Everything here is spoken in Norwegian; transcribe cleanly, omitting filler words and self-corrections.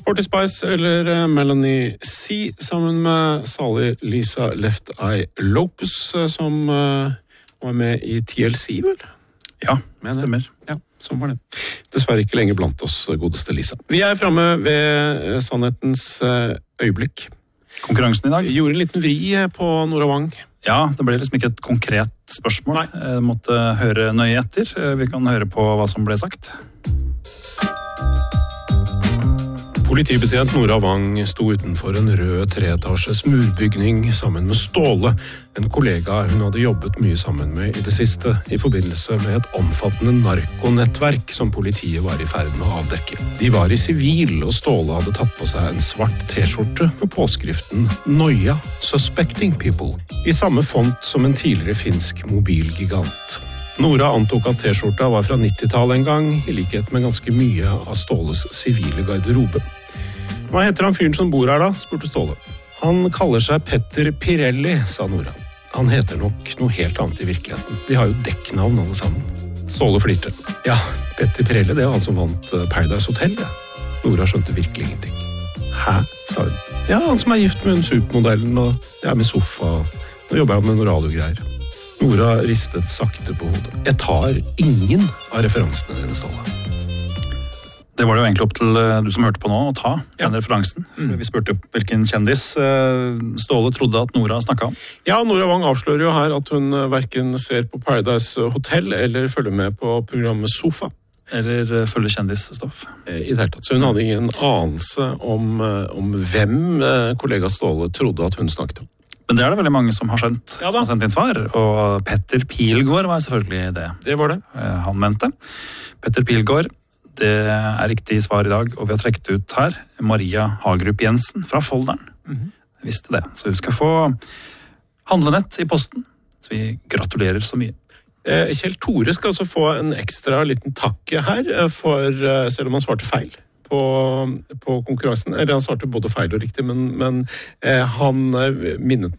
Sporty Spice eller Melanie C sammen med salig Lisa Left Eye Lopez som var med i TLC, vel? Ja, det stemmer. Ja, sånn var det. Dessverre ikke lenger blant oss, godeste Lisa. Vi fremme ved sannhetens øyeblikk. Konkurransen i dag. Vi gjorde en liten vri på Nora Wang. Ja, det ble liksom ikke et konkret spørsmål. Måtte høre nøye etter. Vi kan høre på hva som ble sagt. Politibetjent Nora Wang sto utenfor en rød treetasjes murbygning sammen med Ståle, en kollega hun hadde jobbet mye sammen med i det siste, i forbindelse med et omfattende narkonettverk som politiet var i ferd med å avdekke. De var i sivil, og Ståle hadde tatt på seg en svart t-skjorte med påskriften «Noia, Suspecting People», i samme font som en tidligere finsk mobilgigant. Nora antok at t-skjorta var fra 90-tallet en gang, i likhet med ganske mye av Ståles sivile garderobe. Hva heter han fyren som bor her da, spurte Ståle. Han kaller seg Petter Pirelli, sa Nora. Han heter nok noe helt annet i virkeligheten. De har jo dekknavn alle sammen. Ståle flirte. Ja, Petter Pirelli, det var han som vant Paradise Hotel. Ja. Nora skjønte virkelig ingenting. Hæ, sa hun. Ja, han som gift med en supermodellen og med sofa. Nå jobber han med noen radiogreier. Nora ristet sakte på hodet. Jeg tar ingen av referansene dine, Ståle. Det var det jo egentlig opp til du som hørte på nå å ta den referansen. Vi spurte hvilken kjendis Ståle trodde at Nora snakket om. Ja, Nora Wang avslører jo her at hun hverken ser på Paradise Hotel eller følger med på programmet Sofa. Eller følger kjendisstoff. I det hele tatt. Så hun hadde ingen anelse om hvem kollega Ståle trodde at hun snakket om. Men det det veldig mange som har skjønt, som har sendt inn svar. Og Petter Pilgaard var selvfølgelig det. Det var det. Han mente. Petter Pilgaard, det riktig svar i dag, og vi har trekket ut her Maria Hagerup Jensen fra Folderen. Jeg visste det. Så hun skal få handlenett i posten. Så vi gratulerer så mye. Kjell Tore skal også få en ekstra liten takk her, selv om han svarte feil på konkurransen. Eller han svarte både feil og riktig, men han minnet